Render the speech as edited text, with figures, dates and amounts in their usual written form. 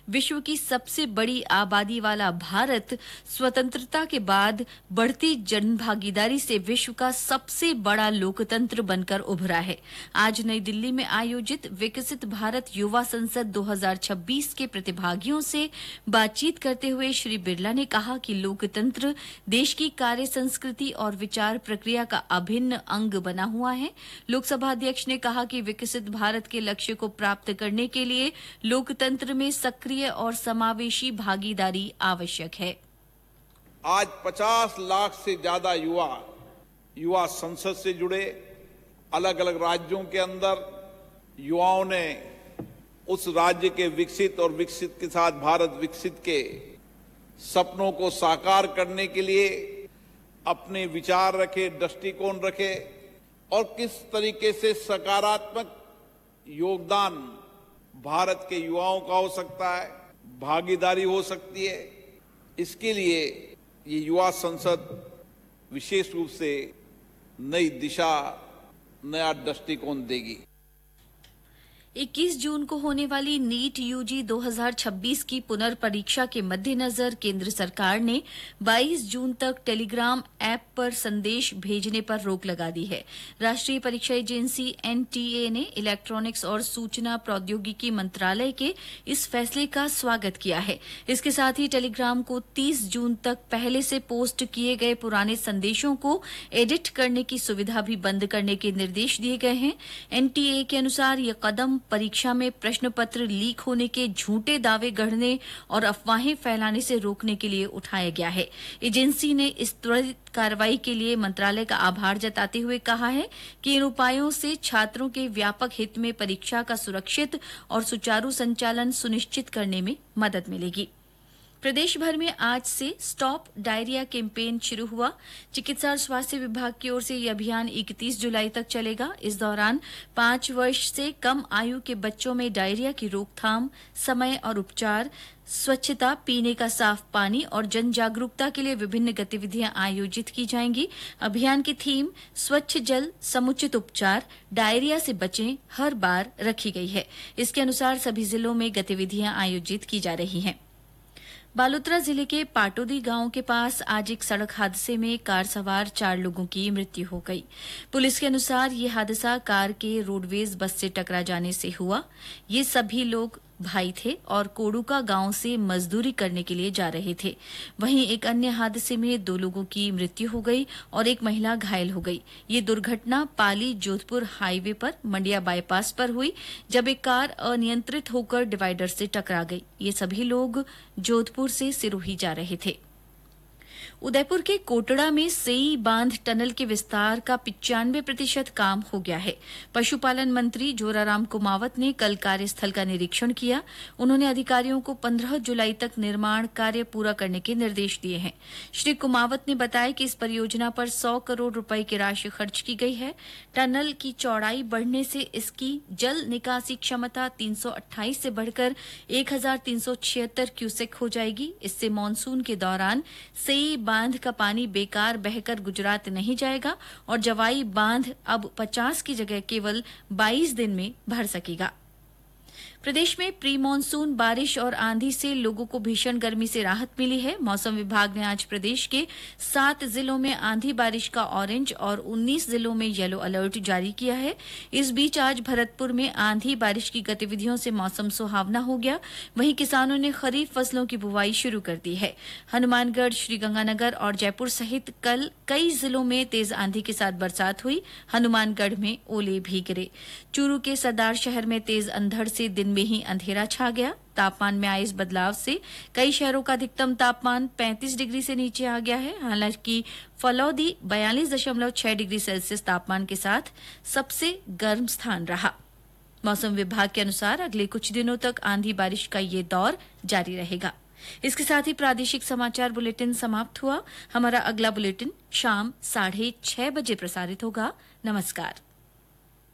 विश्व की सबसे बड़ी आबादी वाला भारत स्वतंत्रता के बाद बढ़ती जनभागीदारी से विश्व का सबसे बड़ा लोकतंत्र बनकर उभरा है। आज नई दिल्ली में आयोजित विकसित भारत युवा संसद 2026 के प्रतिभागियों से बातचीत करते हुए श्री बिरला ने कहा कि लोकतंत्र देश की कार्य संस्कृति और विचार प्रक्रिया का अभिन्न अंग बना हुआ है। लोकसभा अध्यक्ष ने कहा कि विकसित भारत के लक्ष्य को प्राप्त करने के लिए लोकतंत्र में सक्रिय और समावेशी भागीदारी आवश्यक है। आज 50 लाख से ज्यादा युवा संसद से जुड़े। अलग अलग राज्यों के अंदर युवाओं ने उस राज्य के विकसित और विकसित के साथ भारत विकसित के सपनों को साकार करने के लिए अपने विचार रखे, दृष्टिकोण रखे और किस तरीके से सकारात्मक योगदान भारत के युवाओं का हो सकता है, भागीदारी हो सकती है। इसके लिए ये युवा संसद विशेष रूप से नई दिशा, नया दृष्टिकोण देगी। 21 जून को होने वाली नीट यूजी 2026 की पुनर्परीक्षा के मद्देनजर केंद्र सरकार ने 22 जून तक टेलीग्राम ऐप पर संदेश भेजने पर रोक लगा दी है। राष्ट्रीय परीक्षा एजेंसी एनटीए ने इलेक्ट्रॉनिक्स और सूचना प्रौद्योगिकी मंत्रालय के इस फैसले का स्वागत किया है। इसके साथ ही टेलीग्राम को 30 जून तक पहले से पोस्ट किए गए पुराने संदेशों को एडिट करने की सुविधा भी बंद करने के निर्देश दिए गए हैं। एनटीए के अनुसार ये कदम परीक्षा में प्रश्न पत्र लीक होने के झूठे दावे गढ़ने और अफवाहें फैलाने से रोकने के लिए उठाया गया है। एजेंसी ने इस त्वरित कार्रवाई के लिए मंत्रालय का आभार जताते हुए कहा है कि इन उपायों से छात्रों के व्यापक हित में परीक्षा का सुरक्षित और सुचारू संचालन सुनिश्चित करने में मदद मिलेगी। प्रदेश भर में आज से स्टॉप डायरिया कैंपेन शुरू हुआ। चिकित्सा और स्वास्थ्य विभाग की ओर से यह अभियान 31 जुलाई तक चलेगा। इस दौरान 5 वर्ष से कम आयु के बच्चों में डायरिया की रोकथाम, समय और उपचार, स्वच्छता, पीने का साफ पानी और जन जागरूकता के लिए विभिन्न गतिविधियां आयोजित की जाएंगी। अभियान की थीम स्वच्छ जल, समुचित उपचार, डायरिया से बचें हर बार रखी गई है। इसके अनुसार सभी जिलों में गतिविधियां आयोजित की जा रही हैं। बालोतरा जिले के पाटोदी गांव के पास आज एक सड़क हादसे में कार सवार 4 लोगों की मृत्यु हो गई। पुलिस के अनुसार ये हादसा कार के रोडवेज बस से टकरा जाने से हुआ। ये सभी लोग भाई थे और कोडुका गांव से मजदूरी करने के लिए जा रहे थे। वहीं एक अन्य हादसे में 2 लोगों की मृत्यु हो गई और एक महिला घायल हो गई। ये दुर्घटना पाली जोधपुर हाईवे पर मंडिया बाईपास पर हुई, जब एक कार अनियंत्रित होकर डिवाइडर से टकरा गई। ये सभी लोग जोधपुर से सिरोही जा रहे थे। उदयपुर के कोटड़ा में सेई बांध टनल के विस्तार का 95% काम हो गया है। पशुपालन मंत्री जोराराम कुमावत ने कल कार्यस्थल का निरीक्षण किया। उन्होंने अधिकारियों को 15 जुलाई तक निर्माण कार्य पूरा करने के निर्देश दिए हैं। श्री कुमावत ने बताया कि इस परियोजना पर 100 करोड़ रुपए की राशि खर्च की गई है। टनल की चौड़ाई बढ़ने से इसकी जल निकासी क्षमता 328 से बढ़कर 1376 क्यूसेक हो जाएगी। इससे मानसून के दौरान सेई बांध का पानी बेकार बहकर गुजरात नहीं जाएगा और जवाई बांध अब 50 की जगह केवल 22 दिन में भर सकेगा। प्रदेश में प्री मानसून बारिश और आंधी से लोगों को भीषण गर्मी से राहत मिली है। मौसम विभाग ने आज प्रदेश के 7 जिलों में आंधी बारिश का ऑरेंज और 19 जिलों में येलो अलर्ट जारी किया है। इस बीच आज भरतपुर में आंधी बारिश की गतिविधियों से मौसम सुहावना हो गया। वहीं किसानों ने खरीफ फसलों की बुवाई शुरू कर दी है। हनुमानगढ़, श्रीगंगानगर और जयपुर सहित कल कई जिलों में तेज आंधी के साथ बरसात हुई। हनुमानगढ़ में ओले भी गिरे। चूरू के सरदार शहर में तेज अंधड़ से दिन में ही अंधेरा छा गया। तापमान में आए इस बदलाव से कई शहरों का अधिकतम तापमान 35 डिग्री से नीचे आ गया है। हालांकि फलौदी 42.6 डिग्री सेल्सियस तापमान के साथ सबसे गर्म स्थान रहा। मौसम विभाग के अनुसार अगले कुछ दिनों तक आंधी बारिश का ये दौर जारी रहेगा। इसके साथ ही प्रादेशिक समाचार बुलेटिन समाप्त हुआ। हमारा अगला बुलेटिन शाम 6:30 बजे प्रसारित होगा। नमस्कार।